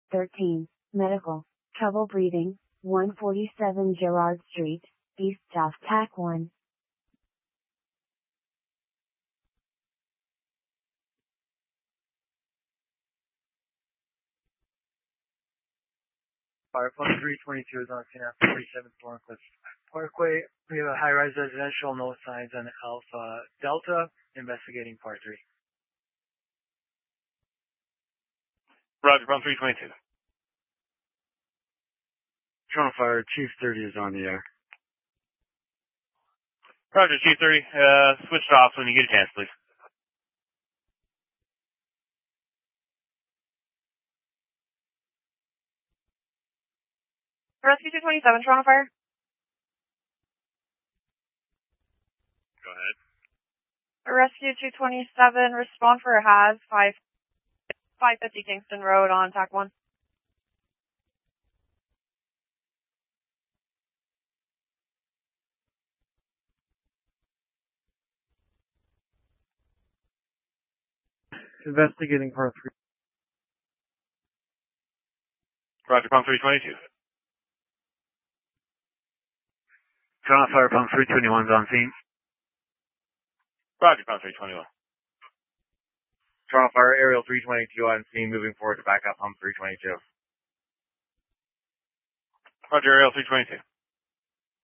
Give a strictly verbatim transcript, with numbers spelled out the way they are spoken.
thirteen, medical, trouble breathing, one forty-seven Gerard Street, East South T A C one. Fire Pump three twenty-two is on scene after forty-seven Thorncliffe Parkway. We have a high-rise residential, no signs on Alpha Delta, investigating part three. Roger, Pump three twenty-two. Toronto Fire, Chief thirty is on the air. Roger, Chief thirty. Uh, switch it off when you get a chance, please. Rescue two twenty-seven, Toronto Fire. Go ahead. Rescue two twenty-seven, respond for a H A Z, five fifty Kingston Road on T A C one. Investigating part three. Roger, Pump three twenty-two. Toronto Fire Pump three twenty-one is on scene. Roger, Pump three twenty-one. Toronto Fire Aerial three twenty-two on scene, moving forward to backup Pump three twenty-two. Roger, Aerial three twenty-two.